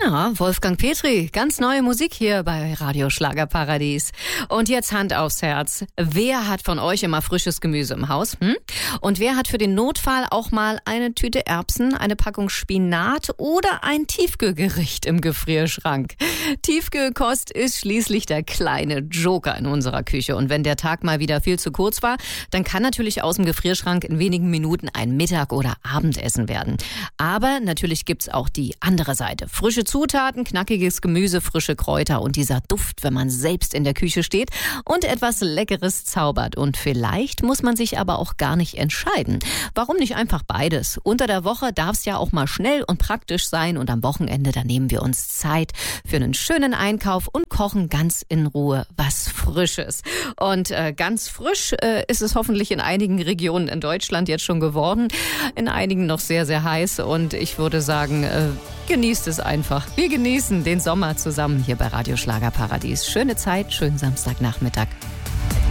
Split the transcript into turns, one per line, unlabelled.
Ja, Wolfgang Petri, ganz neue Musik hier bei Radio Schlagerparadies. Und jetzt Hand aufs Herz. Wer hat von euch immer frisches Gemüse im Haus? Und wer hat für den Notfall auch mal eine Tüte Erbsen, eine Packung Spinat oder ein Tiefkühlgericht im Gefrierschrank? Tiefkühlkost ist schließlich der kleine Joker in unserer Küche. Und wenn der Tag mal wieder viel zu kurz war, dann kann natürlich aus dem Gefrierschrank in wenigen Minuten ein Mittag- oder Abendessen werden. Aber natürlich gibt's auch die andere Seite. Frische Zutaten, knackiges Gemüse, frische Kräuter und dieser Duft, wenn man selbst in der Küche steht und etwas Leckeres zaubert. Und vielleicht muss man sich aber auch gar nicht entscheiden. Warum nicht einfach beides? Unter der Woche darf es ja auch mal schnell und praktisch sein und am Wochenende, da nehmen wir uns Zeit für einen schönen Einkauf und kochen ganz in Ruhe was Frisches. Und ganz frisch ist es hoffentlich in einigen Regionen in Deutschland jetzt schon geworden, in einigen noch sehr, sehr heiß und ich würde sagen, genießt es einfach. Wir genießen den Sommer zusammen hier bei Radio Schlagerparadies. Schöne Zeit, schönen Samstagnachmittag.